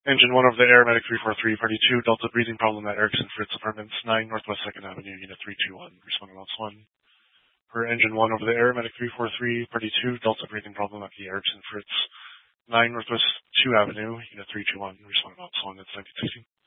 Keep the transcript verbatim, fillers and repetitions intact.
Engine one over the air, Medic three four three, Party two, Delta breathing problem at Erickson Fritz Apartments, nine Northwest second Avenue, Unit three two one, respond to Routes one. For Engine one over the air, Medic three four three, Party two, Delta breathing problem at the Erickson Fritz, nine Northwest two Avenue, Unit three two one, respond to Routes one, that's nineteen sixteen.